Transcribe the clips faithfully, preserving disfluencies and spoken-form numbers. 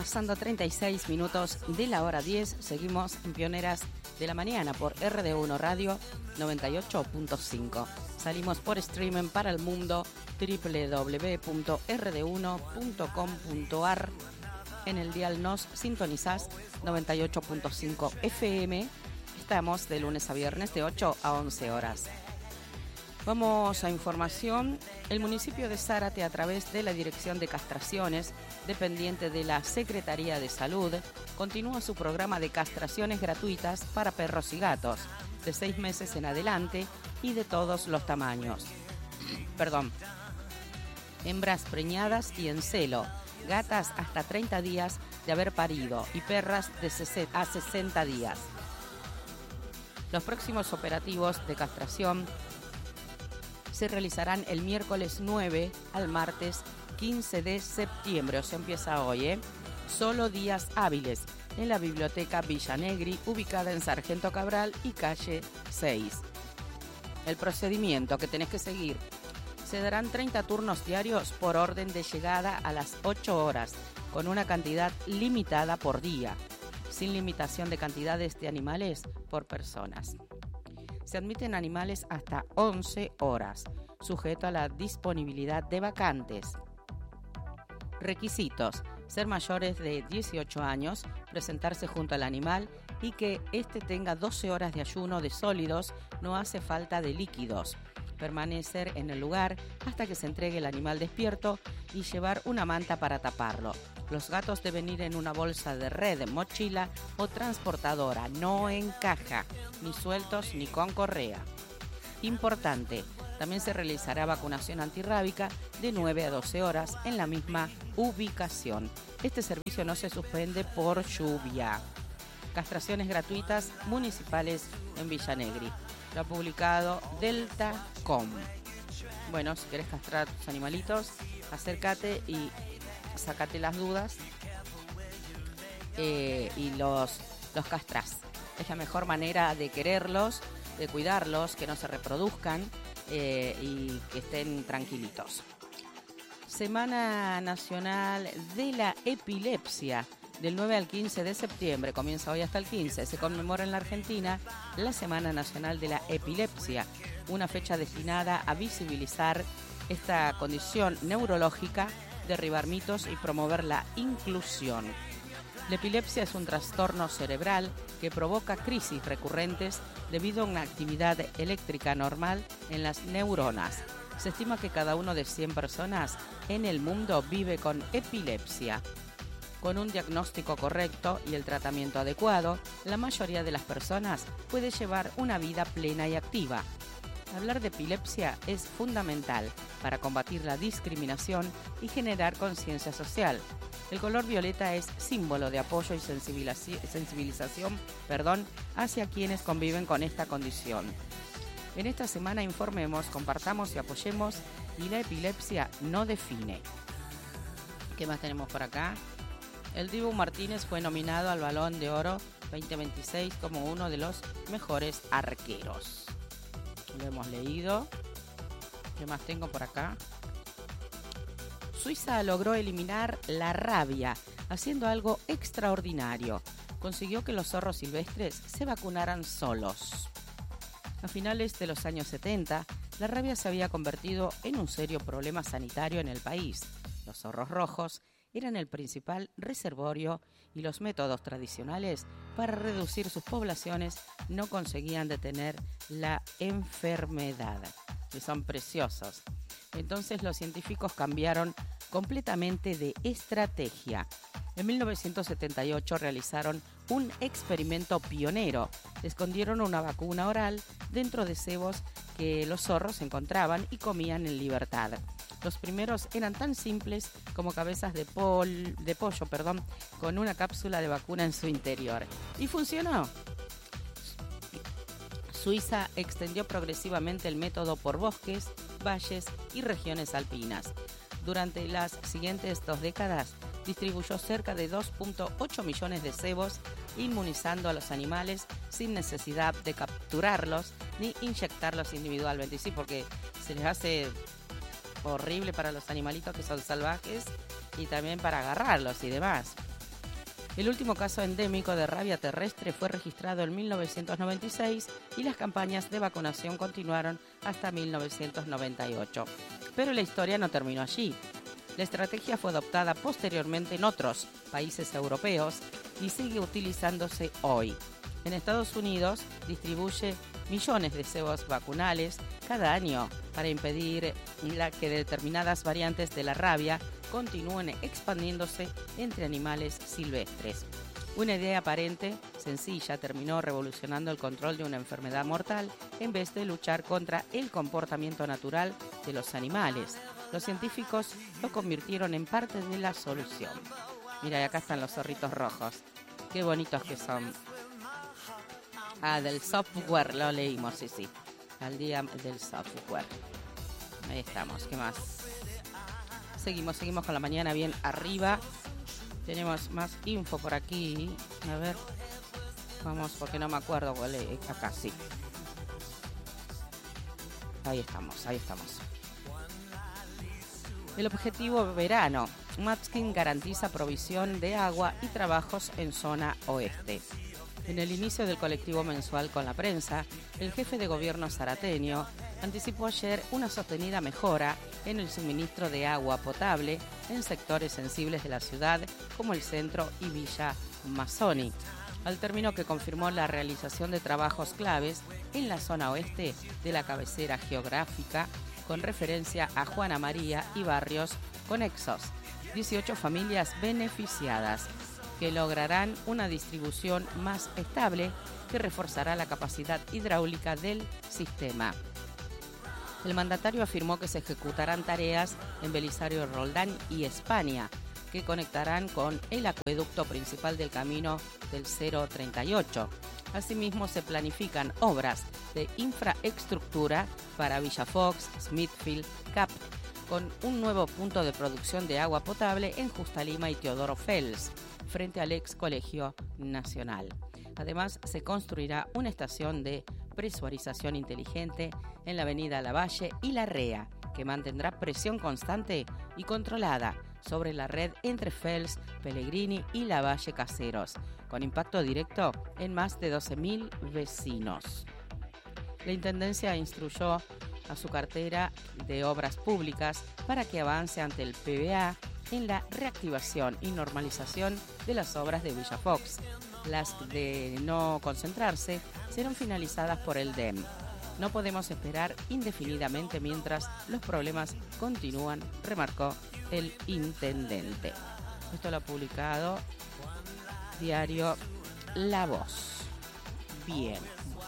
pasando treinta y seis minutos de la hora diez. Seguimos en Pioneras de la Mañana por R D uno Radio noventa y ocho punto cinco. Salimos por streaming para el mundo doble u doble u doble u punto r d uno punto com punto a r. En el dial nos sintonizás noventa y ocho punto cinco F M. Estamos de lunes a viernes de ocho a once horas. Vamos a información. El municipio de Zárate, a través de la Dirección de Castraciones, dependiente de la Secretaría de Salud, continúa su programa de castraciones gratuitas para perros y gatos, de seis meses en adelante y de todos los tamaños. Perdón. Hembras preñadas y en celo, gatas hasta treinta días de haber parido y perras de a sesenta días. Los próximos operativos de castración se realizarán el miércoles nueve al martes quince de septiembre, o sea, empieza hoy, ¿eh? Solo días hábiles, en la Biblioteca Villa Negri, ubicada en Sargento Cabral y calle seis. El procedimiento que tenés que seguir: se darán treinta turnos diarios por orden de llegada a las ocho horas, con una cantidad limitada por día, sin limitación de cantidades de animales por personas. Se admiten animales hasta once horas, sujeto a la disponibilidad de vacantes. Requisitos: ser mayores de dieciocho años, presentarse junto al animal y que éste tenga doce horas de ayuno de sólidos, no hace falta de líquidos. Permanecer en el lugar hasta que se entregue el animal despierto y llevar una manta para taparlo. Los gatos deben ir en una bolsa de red, mochila o transportadora, no en caja, ni sueltos ni con correa. Importante, también se realizará vacunación antirrábica de nueve a doce horas en la misma ubicación. Este servicio no se suspende por lluvia. Castraciones gratuitas municipales en Villa Negri. Lo ha publicado Delta punto com. Bueno, si querés castrar a tus animalitos, acércate y sácate las dudas eh, y los, los castrás. Es la mejor manera de quererlos, de cuidarlos, que no se reproduzcan eh, y que estén tranquilitos. Semana Nacional de la Epilepsia. Del nueve al quince de septiembre, comienza hoy hasta el quince, se conmemora en la Argentina la Semana Nacional de la Epilepsia, una fecha destinada a visibilizar esta condición neurológica, derribar mitos y promover la inclusión. La epilepsia es un trastorno cerebral que provoca crisis recurrentes debido a una actividad eléctrica normal en las neuronas. Se estima que cada uno de cien personas en el mundo vive con epilepsia. Con un diagnóstico correcto y el tratamiento adecuado, la mayoría de las personas puede llevar una vida plena y activa. Hablar de epilepsia es fundamental para combatir la discriminación y generar conciencia social. El color violeta es símbolo de apoyo y sensibilización, sensibilización perdón, hacia quienes conviven con esta condición. En esta semana informemos, compartamos y apoyemos, y la epilepsia no define. ¿Qué más tenemos por acá? El Dibu Martínez fue nominado al Balón de Oro veinte veintiséis como uno de los mejores arqueros. Lo hemos leído. ¿Qué más tengo por acá? Suiza logró eliminar la rabia haciendo algo extraordinario. Consiguió que los zorros silvestres se vacunaran solos. A finales de los años setenta, la rabia se había convertido en un serio problema sanitario en el país. Los zorros rojos eran el principal reservorio y los métodos tradicionales para reducir sus poblaciones no conseguían detener la enfermedad, que son preciosos. Entonces los científicos cambiaron completamente de estrategia. En mil novecientos setenta y ocho realizaron un experimento pionero. Escondieron una vacuna oral dentro de cebos que los zorros encontraban y comían en libertad. Los primeros eran tan simples como cabezas de, pol, de pollo, perdón, con una cápsula de vacuna en su interior. Y funcionó. Suiza extendió progresivamente el método por bosques, valles y regiones alpinas. Durante las siguientes dos décadas, distribuyó cerca de dos punto ocho millones de cebos, inmunizando a los animales sin necesidad de capturarlos ni inyectarlos individualmente. Sí, porque se les hace horrible para los animalitos que son salvajes y también para agarrarlos y demás. El último caso endémico de rabia terrestre fue registrado en mil novecientos noventa y seis y las campañas de vacunación continuaron hasta mil novecientos noventa y ocho. Pero la historia no terminó allí. La estrategia fue adoptada posteriormente en otros países europeos y sigue utilizándose hoy. En Estados Unidos distribuye millones de cebos vacunales cada año para impedir la que determinadas variantes de la rabia continúen expandiéndose entre animales silvestres. Una idea aparente, sencilla, terminó revolucionando el control de una enfermedad mortal en vez de luchar contra el comportamiento natural de los animales. Los científicos lo convirtieron en parte de la solución. Mira, y acá están los zorritos rojos. Qué bonitos que son. Ah, del software, lo leímos, sí, sí. Al día del software. Ahí estamos, ¿qué más? Seguimos, seguimos con la mañana bien arriba. Tenemos más info por aquí. A ver. Vamos, porque no me acuerdo cuál es. Acá, sí. Ahí estamos, ahí estamos. El objetivo verano. Matskin garantiza provisión de agua y trabajos en zona oeste. En el inicio del colectivo mensual con la prensa, el jefe de gobierno zarateño anticipó ayer una sostenida mejora en el suministro de agua potable en sectores sensibles de la ciudad como el centro y Villa Mazzoni, al término que confirmó la realización de trabajos claves en la zona oeste de la cabecera geográfica con referencia a Juana María y barrios conexos. dieciocho familias beneficiadas que lograrán una distribución más estable que reforzará la capacidad hidráulica del sistema. El mandatario afirmó que se ejecutarán tareas en Belisario Roldán y España, que conectarán con el acueducto principal del camino del cero treinta y ocho. Asimismo, se planifican obras de infraestructura para Villa Fox, Smithfield, Cap, con un nuevo punto de producción de agua potable en Justa Lima y Teodoro Fels, frente al ex Colegio Nacional. Además, se construirá una estación de presurización inteligente en la avenida Lavalle y La Rea, que mantendrá presión constante y controlada sobre la red entre Fels, Pellegrini y Lavalle Caseros, con impacto directo en más de doce mil vecinos. La Intendencia instruyó a su cartera de obras públicas para que avance ante el P B A en la reactivación y normalización de las obras de Villa Fox. Las de no concentrarse serán finalizadas por el D E M. No podemos esperar indefinidamente mientras los problemas continúan, remarcó el intendente. Esto lo ha publicado diario La Voz. Bien.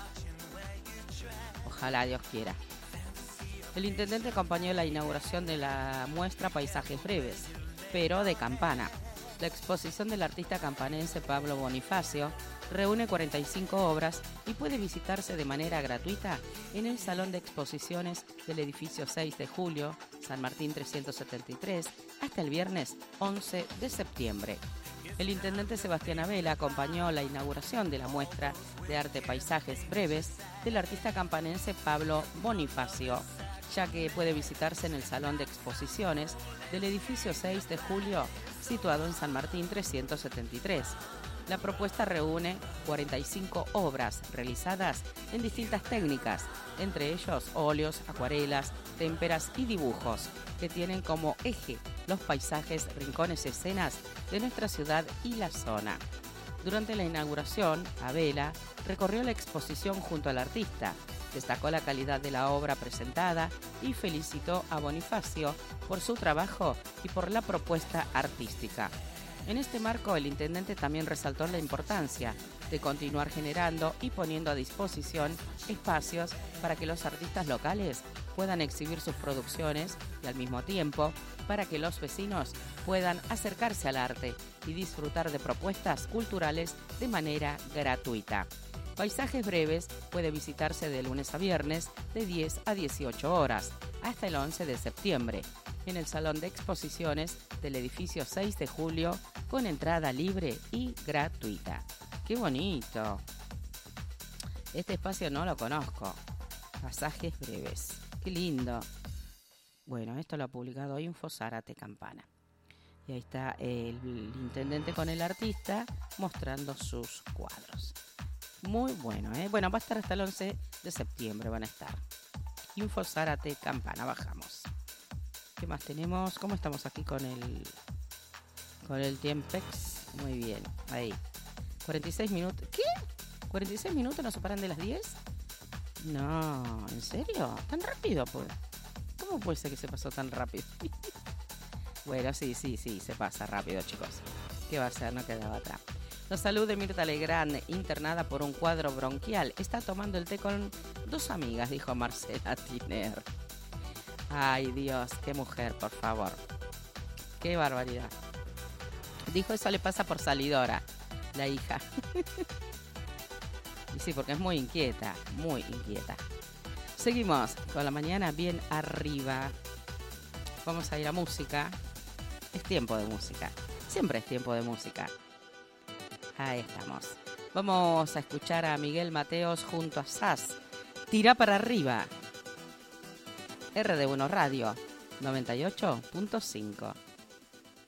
Ojalá Dios quiera. El intendente acompañó la inauguración de la muestra Paisajes Breves, pero de Campana. La exposición del artista campanense Pablo Bonifacio reúne cuarenta y cinco obras y puede visitarse de manera gratuita en el Salón de Exposiciones del edificio seis de julio, San Martín trescientos setenta y tres, hasta el viernes once de septiembre. El intendente Sebastián Abela acompañó la inauguración de la muestra de arte Paisajes Breves del artista campanense Pablo Bonifacio, ya que puede visitarse en el Salón de Exposiciones del edificio seis de julio, situado en San Martín trescientos setenta y tres. La propuesta reúne cuarenta y cinco obras realizadas en distintas técnicas, entre ellos óleos, acuarelas, témperas y dibujos, que tienen como eje los paisajes, rincones y escenas de nuestra ciudad y la zona. Durante la inauguración, Abela recorrió la exposición junto al artista, destacó la calidad de la obra presentada y felicitó a Bonifacio por su trabajo y por la propuesta artística. En este marco, el intendente también resaltó la importancia de continuar generando y poniendo a disposición espacios para que los artistas locales puedan exhibir sus producciones y al mismo tiempo para que los vecinos puedan acercarse al arte y disfrutar de propuestas culturales de manera gratuita. Paisajes Breves puede visitarse de lunes a viernes de diez a dieciocho horas hasta el once de septiembre en el Salón de Exposiciones del edificio seis de julio con entrada libre y gratuita. ¡Qué bonito! Este espacio no lo conozco. Pasajes Breves. ¡Qué lindo! Bueno, esto lo ha publicado Info Zárate Campana. Y ahí está el intendente con el artista mostrando sus cuadros. Muy bueno, ¿eh? Bueno, va a estar hasta el once de septiembre, van a estar. Info Zárate Campana, bajamos. ¿Qué más tenemos? ¿Cómo estamos aquí con el con el Tiempex? Muy bien, ahí. cuarenta y seis minutos. ¿Qué? ¿cuarenta y seis minutos no se paran de las diez? No, ¿en serio? ¿Tan rápido, pues? ¿Cómo puede ser que se pasó tan rápido? Bueno, sí, sí, sí, se pasa rápido, chicos. ¿Qué va a ser? No quedaba atrás. La salud de Mirta Legrand, internada por un cuadro bronquial. Está tomando el té con dos amigas, dijo Marcela Tiner. Ay, Dios, qué mujer, por favor. Qué barbaridad. Dijo, eso le pasa por salidora, la hija. Y sí, porque es muy inquieta, muy inquieta. Seguimos con la mañana bien arriba. Vamos a ir a música. Es tiempo de música. Siempre es tiempo de música. Ahí estamos. Vamos a escuchar a Miguel Mateos junto a Sass. Tira para arriba. R D uno Radio noventa y ocho punto cinco.